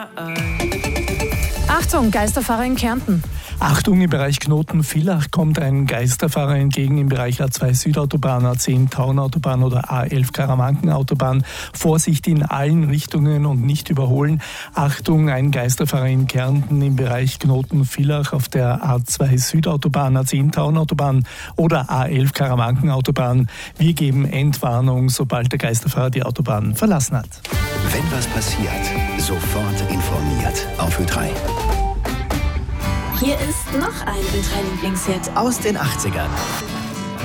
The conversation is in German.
Achtung, Geisterfahrer in Kärnten. Achtung, im Bereich Knoten-Villach kommt ein Geisterfahrer entgegen im Bereich A2 Südautobahn, A10 Tauernautobahn oder A11 Karawankenautobahn. Vorsicht in allen Richtungen und nicht überholen. Achtung, ein Geisterfahrer in Kärnten im Bereich Knoten-Villach auf der A2 Südautobahn, A10 Tauernautobahn oder A11 Karawankenautobahn. Wir geben Endwarnung, sobald der Geisterfahrer die Autobahn verlassen hat. Wenn was passiert, sofort informiert auf Ö3. Hier ist noch ein Ö3-Lieblingshit Aus den 80ern.